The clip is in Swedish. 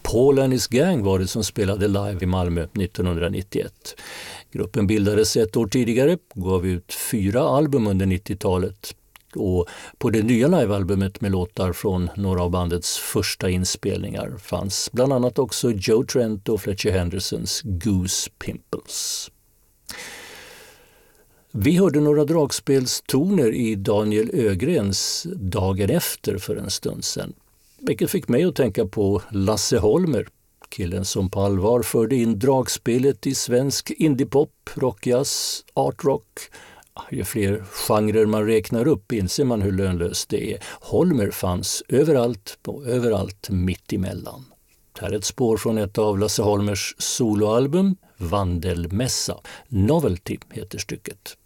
Paul and his gang var det som spelade live i Malmö 1991. Gruppen bildades ett år tidigare, gav ut 4 album under 90-talet. Och på det nya livealbumet med låtar från några av bandets första inspelningar fanns bland annat också Joe Trent och Fletcher Hendersons Goose Pimples. Vi hörde några dragspelstoner i Daniel Ögrens Dagen efter för en stund sedan. Vilket fick mig att tänka på Lasse Holmer, killen som på allvar förde in dragspelet i svensk indiepop, rockjazz, artrock. Ju fler genrer man räknar upp inser man hur lönlöst det är. Holmer fanns överallt och överallt mitt emellan. Här är ett spår från ett av Lasse Holmers soloalbum, Vandelmässa. Novelty heter stycket.